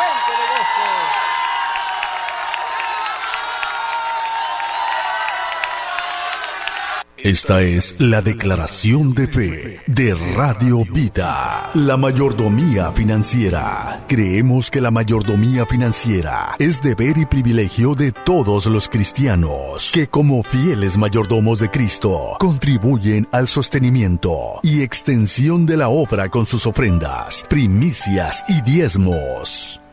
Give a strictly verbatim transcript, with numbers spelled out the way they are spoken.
fuente de gozo. Esta es la declaración de fe de Radio Vida, la mayordomía financiera. Creemos que la mayordomía financiera es deber y privilegio de todos los cristianos que, como fieles mayordomos de Cristo, contribuyen al sostenimiento y extensión de la obra con sus ofrendas, primicias y diezmos.